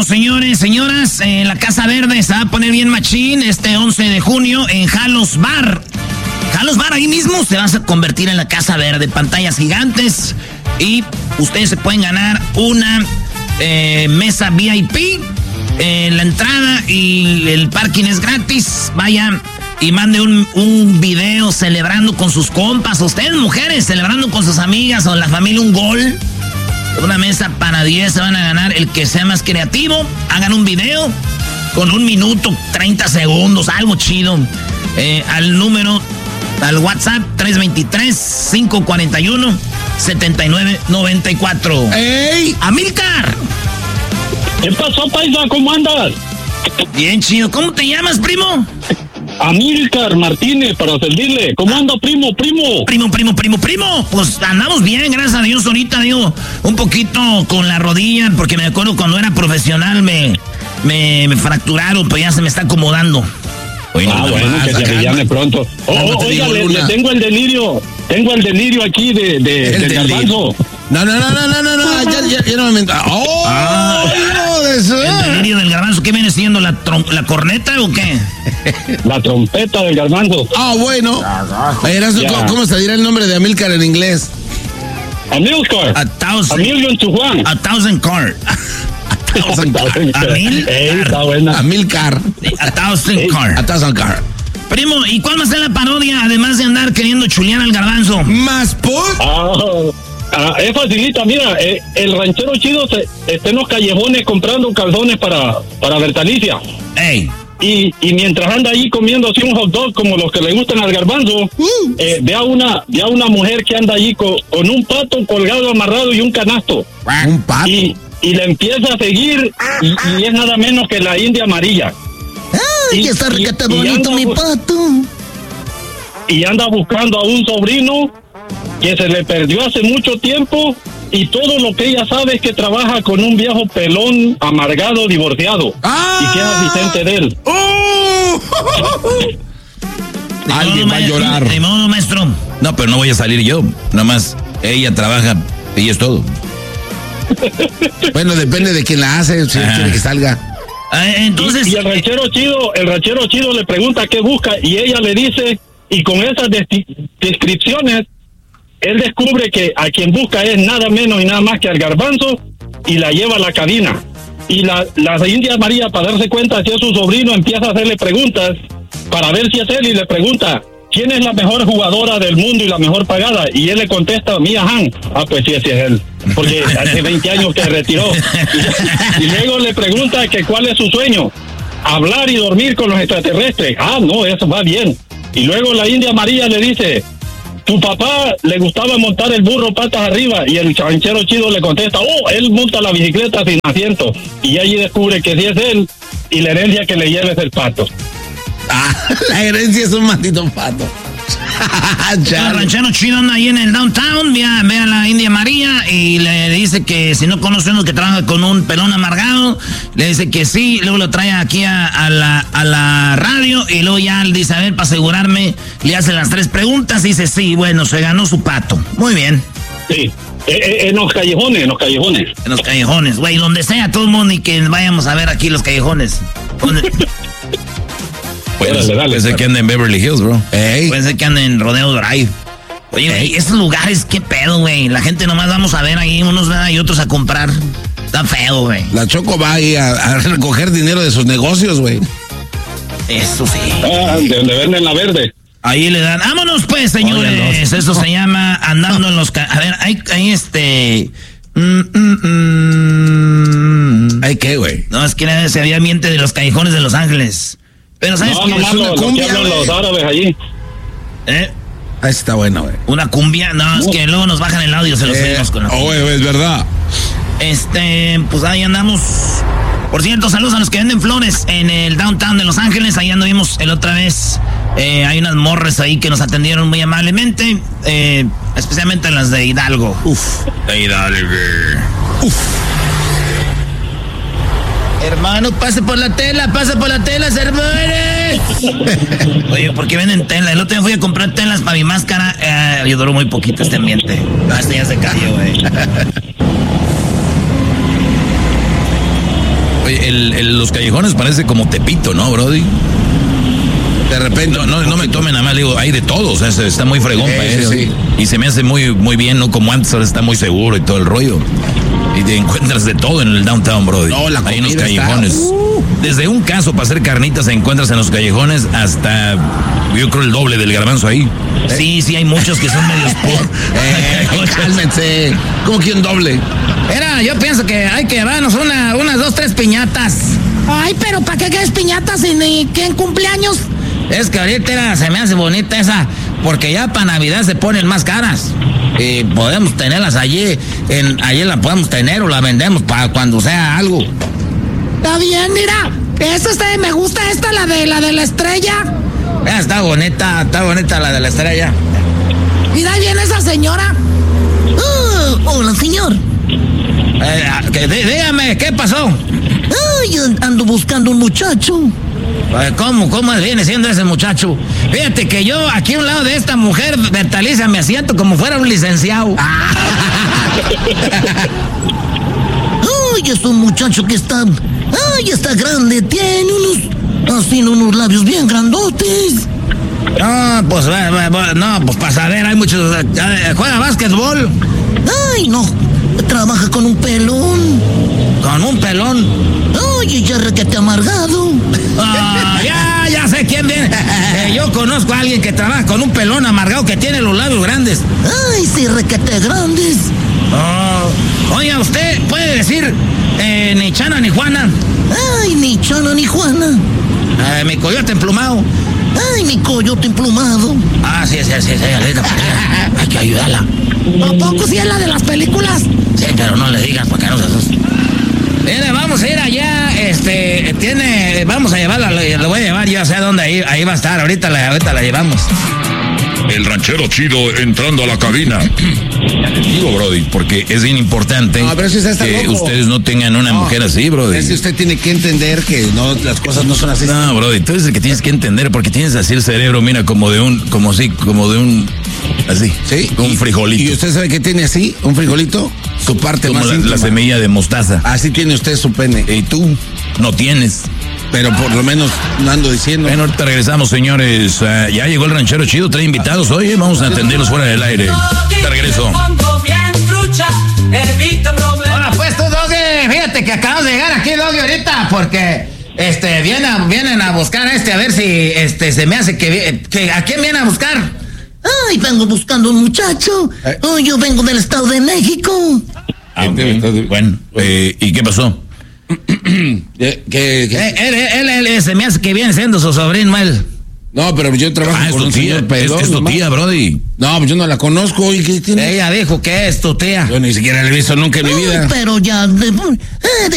señores, señoras, la Casa Verde se va a poner bien machín este 11 de junio en Jalos Bar. Jalos Bar, ahí mismo se va a convertir en la Casa Verde, pantallas gigantes y ustedes se pueden ganar una mesa VIP, la entrada y el parking es gratis. Vayan y mande un video celebrando con sus compas, ustedes mujeres celebrando con sus amigas o la familia un gol. Una mesa para 10 se van a ganar el que sea más creativo. Hagan un video con 1 minuto, 30 segundos, algo chido. Al WhatsApp 323-541-7994. ¡Ey! ¡Amílcar! ¿Qué pasó, paisa? ¿Cómo andas? Bien chido. ¿Cómo te llamas, primo? Amílcar Martínez, para servirle. ¿Cómo anda, primo? Primo. Pues andamos bien, gracias a Dios. Ahorita digo, un poquito con la rodilla, porque me acuerdo cuando era profesional me fracturaron, pero ya se me está acomodando. Bueno, que se rellane pronto. Oiga, le tengo el delirio. Tengo el delirio aquí del garbanzo. No, ya no me... El delirio del garbanzo, ¿qué viene siendo? ¿La corneta o qué? La trompeta del garbanzo. Bueno. ¿Cómo se dirá el nombre de Amílcar en inglés? Amílcar. A million to one. A thousand car. Amílcar. A thousand car. Primo, ¿y cuál va a ser la parodia, además de andar queriendo chulear al garbanzo? ¿Más por? Es facilita, mira, el ranchero chido está en los callejones comprando calzones para Bertalicia. ¡Ey! Y mientras anda ahí comiendo así un hot dog como los que le gustan al garbanzo, ve a una mujer que anda allí con un pato colgado, amarrado y un canasto. ¿Un pato? Y le empieza a seguir y es nada menos que la India Amarilla. ¡Ay, que está requete bonito mi pato! Y anda buscando a un sobrino que se le perdió hace mucho tiempo y todo lo que ella sabe es que trabaja con un viejo pelón, amargado, divorciado. Y que es asistente de él. Alguien va a llorar. De modo, maestro. No, pero no voy a salir yo. Nada más ella trabaja y es todo. Bueno, depende de quién la hace, si quiere que salga. Entonces, y el ranchero chido le pregunta qué busca y ella le dice, y con esas descripciones él descubre que a quien busca es nada menos y nada más que al garbanzo y la lleva a la cabina. Y la India María, para darse cuenta si es su sobrino, empieza a hacerle preguntas para ver si es él y le pregunta, ¿quién es la mejor jugadora del mundo y la mejor pagada? Y él le contesta, Mia Hamm. Pues sí, ese es él, porque hace 20 años que retiró. Y luego le pregunta que cuál es su sueño, hablar y dormir con los extraterrestres. No, eso va bien. Y luego la India María le dice, tu papá le gustaba montar el burro patas arriba, y el ranchero chido le contesta, él monta la bicicleta sin asiento. Y allí descubre que sí es él, y la herencia que le lleva es el pato. La herencia es un maldito pato. El ranchero chido anda ahí en el downtown, ve a la India María y le dice que si no conoce uno que trabaja con un pelón amargado, le dice que sí, luego lo trae aquí a la radio y luego ya le dice, a ver, para asegurarme, le hace las 3 preguntas y dice, sí, bueno, se ganó su pato. Muy bien. Sí, en los callejones. En los callejones, güey, donde sea todo el mundo y que vayamos a ver aquí los callejones. Puede ser que ande en Beverly Hills, bro. Puede ser que ande en Rodeo Drive. Oye, güey, esos lugares, qué pedo, güey. La gente nomás vamos a ver ahí, unos y otros a comprar. Está feo, güey. La Choco va ahí a recoger dinero de sus negocios, güey. Eso sí. De donde venden la verde. Ahí le dan. Vámonos, pues, señores. Óiganos. Eso se llama andando en los... A ver, hay ¿Hay qué, güey? No, es que se había ambiente de los callejones de Los Ángeles. Pero ¿sabes qué? Es una cumbia, los árabes allí. Está bueno, güey. ¿Una cumbia? No, es que luego nos bajan el audio, se los subimos con la cumbia. Güey, es verdad. Pues ahí andamos. Por cierto, saludos a los que venden flores en el downtown de Los Ángeles. Ahí anduvimos el otra vez. Hay unas morras ahí que nos atendieron muy amablemente. Especialmente las de Hidalgo. De Hidalgo. Hermano, pase por la tela, se muere. Oye, ¿por qué venden tela? El otro día fui a comprar telas para mi máscara. Yo duró muy poquito este ambiente. No, este ya se cayó, güey. Oye, los callejones parece como Tepito, ¿no, brody? De repente. No me tomen a mal, digo, hay de todo, o sea, está muy fregón para eso. Sí. Y se me hace muy, muy bien, ¿no? Como antes, ahora está muy seguro y todo el rollo. Y te encuentras de todo en el downtown, brody. No, la ahí en los callejones. Desde un caso para hacer carnitas encuentras en los callejones hasta, yo creo, el doble del garbanzo ahí. Sí, hay muchos que son medios por. Cálmense. ¿Cómo que un doble? Mira, yo pienso que hay que llevarnos unas 2, 3 piñatas. Ay, pero ¿para qué quieres piñatas en cumpleaños? Es que ahorita se me hace bonita esa, porque ya para Navidad se ponen más caras. Y podemos tenerlas allí la podemos tener o la vendemos para cuando sea algo. Está bien, mira, me gusta la de la estrella. Está bonita la de la estrella. Mira, ahí viene esa señora. Hola, señor. Dígame, ¿qué pasó? Yo ando buscando un muchacho. ¿Cómo viene siendo ese muchacho? Fíjate que yo aquí a un lado de esta mujer Bertaliza me asiento como fuera un licenciado. Es un muchacho que está grande, tiene unos labios bien grandotes. No, pues para saber, hay muchos. ¿Juega básquetbol? No, trabaja con un pelón. ¿Con un pelón? Ya requete amargado. Ya sé quién viene. Yo conozco a alguien que trabaja con un pelón amargado que tiene los labios grandes. Sí, requete grandes. Oye, ¿usted puede decir ni Chana ni Juana? Ni Chana ni Juana. Mi coyote emplumado. Mi coyote emplumado. Sí, hay que ayudarla. ¿A poco sí es la de las películas? Sí, pero no le digas para que no se asuste. Mire, vamos a ir allá, vamos a llevarla, le voy a llevar, yo sé dónde ahí va a estar, ahorita la llevamos. El ranchero chido entrando a la cabina. Ya les digo, brody, porque es bien importante que loco. Ustedes no tengan una mujer así, brody. Es que usted tiene que entender que las cosas no son así. No, brody, tú eres el que tienes que entender, porque tienes así el cerebro, mira, como de un así, ¿sí? Un frijolito. ¿Y usted sabe qué tiene así? ¿Un frijolito? Su parte como más íntima. La semilla de mostaza. Así tiene usted su pene. Y tú no tienes. Pero por lo menos no ando diciendo. Bueno, ahorita regresamos, señores. Ya llegó el ranchero chido, trae invitados hoy. Vamos a atenderlos fuera del aire. Te regreso. Hola, pues tú, Doggy. Fíjate que acabamos de llegar aquí, Doggy, ahorita, porque vienen a buscar a ver si se me hace que ¿a quién viene a buscar? Vengo buscando un muchacho. Yo vengo del Estado de México. Okay. Bueno, ¿y qué pasó? Él se me hace que viene siendo su sobrino, él. No, pero yo trabajo con un señor pelón. Es tu tía, brody. No, pues yo no la conozco. ¿Y qué tiene? Ella dijo que es tu tía. Yo ni siquiera la he visto nunca en mi vida. Pero ya...